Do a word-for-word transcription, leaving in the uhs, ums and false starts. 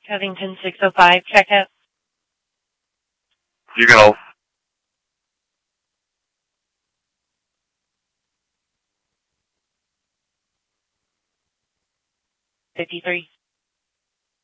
Covington six oh five, check out. You can hold. fifty-three.